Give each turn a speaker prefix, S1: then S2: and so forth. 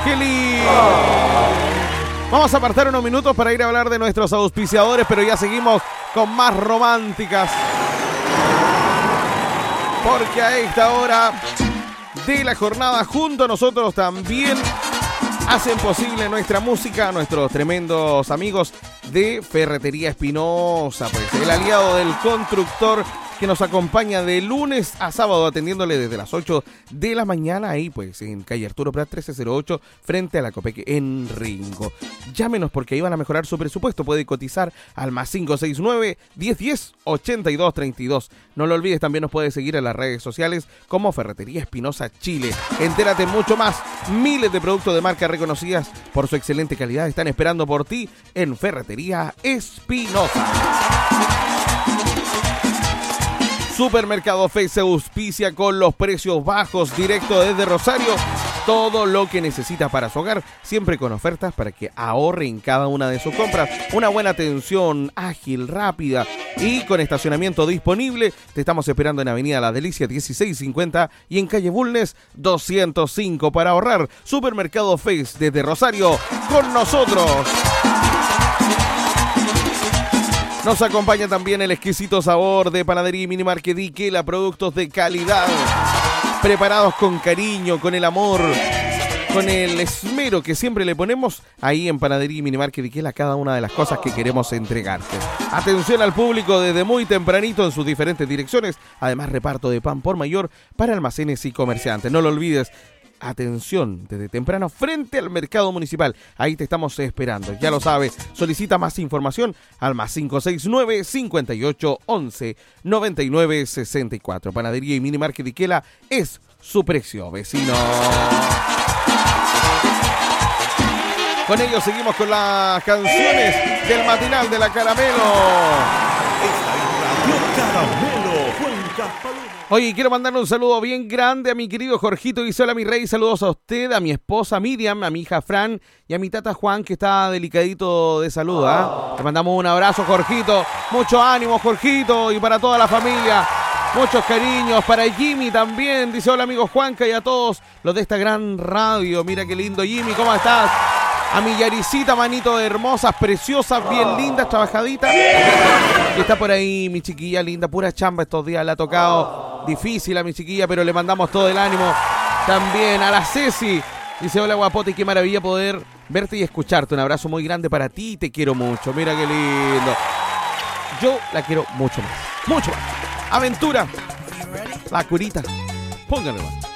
S1: ¡Qué lindo! Vamos a apartar unos minutos para ir a hablar de nuestros auspiciadores, pero ya seguimos con más románticas. Porque a esta hora de la jornada, junto a nosotros también hacen posible nuestra música nuestros tremendos amigos de Ferretería Espinosa, pues el aliado del constructor que nos acompaña de lunes a sábado atendiéndole desde las 8 de la mañana ahí pues en calle Arturo Prat 1308 frente a la Copeque en Ringo. Llámenos porque ahí van a mejorar su presupuesto, puede cotizar al más 569-1010-8232. No lo olvides, también nos puedes seguir en las redes sociales como Ferretería Espinosa Chile. Entérate mucho más, miles de productos de marca reconocidas por su excelente calidad están esperando por ti en Ferretería Espinosa. Supermercado Fe se auspicia con los precios bajos directo desde Rosario. Todo lo que necesitas para su hogar, siempre con ofertas para que ahorre en cada una de sus compras. Una buena atención ágil, rápida y con estacionamiento disponible. Te estamos esperando en Avenida La Delicia 1650 y en calle Bulnes 205 para ahorrar. Supermercado Fe desde Rosario con nosotros. Nos acompaña también el exquisito sabor de Panadería y Minimarket Diquela, productos de calidad, preparados con cariño, con el amor, con el esmero que siempre le ponemos ahí en Panadería y Minimarket Diquela a cada una de las cosas que queremos entregarte. Atención al público desde muy tempranito en sus diferentes direcciones, además reparto de pan por mayor para almacenes y comerciantes. No lo olvides. Atención, desde temprano frente al mercado municipal. Ahí te estamos esperando. Ya lo sabes, solicita más información al más 569-5811-9964. Panadería y Minimarket Diquela es su precio, vecino. Con ello seguimos con las canciones del matinal de la Caramelo.
S2: Esta es Radio Caramelo, Cuenca Paloma.
S1: Oye, quiero mandarle un saludo bien grande a mi querido Jorgito. Dice: hola mi rey, saludos a usted, a mi esposa Miriam, a mi hija Fran y a mi tata Juan, que está delicadito de salud. Te mandamos un abrazo, Jorgito. Mucho ánimo, Jorgito, y para toda la familia. Muchos cariños para Jimmy también. Dice: hola amigo Juanca y a todos los de esta gran radio. Mira qué lindo, Jimmy, ¿cómo estás? A mi Yaricita, manito hermosas, preciosas, bien lindas, trabajaditas. Y está por ahí mi chiquilla linda, pura chamba estos días. Le ha tocado difícil a mi chiquilla, pero le mandamos todo el ánimo. También a la Ceci. Dice: hola guapote, qué maravilla poder verte y escucharte. Un abrazo muy grande para ti y te quiero mucho. Mira qué lindo. Yo la quiero mucho más. Mucho más. Aventura. La curita. Pónganle más.